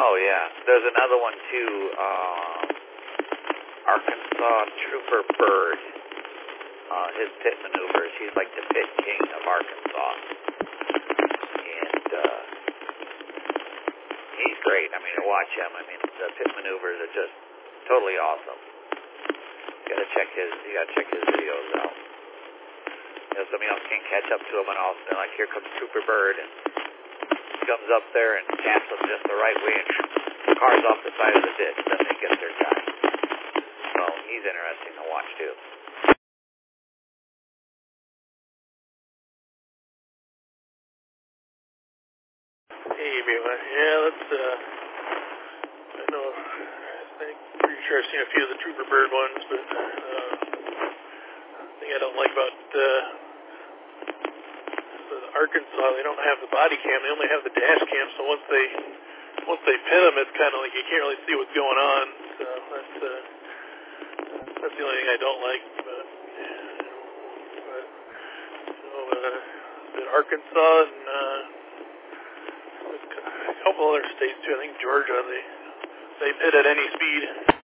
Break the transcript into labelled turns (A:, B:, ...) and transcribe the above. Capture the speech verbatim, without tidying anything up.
A: Oh, yeah. There's another one, too. Uh, Arkansas Trooper Bird. Uh, his pit maneuvers. He's like the pit king of Arkansas. And uh, he's great. I mean, to watch him, I mean, the pit maneuvers are just totally awesome. You gotta check his, you gotta check his videos out. You know, somebody else can't catch up to him, and all of a sudden, like, here comes Trooper Bird, and he comes up there and taps him just the right way, and the car's off the side of the ditch. Then they get their time. So he's interesting to watch too.
B: Hey, Bima. Yeah, that's, uh, I know, I'm pretty sure I've seen a few of the Trooper Bird ones, but, uh, the thing I don't like about, uh, the Arkansas, they don't have the body cam, they only have the dash cam, so once they, once they pin them, it's kind of like you can't really see what's going on, so that's, uh, that's the only thing I don't like, but, but so, uh, in Arkansas and, uh, a couple other states too. I think Georgia, they they pit at any speed.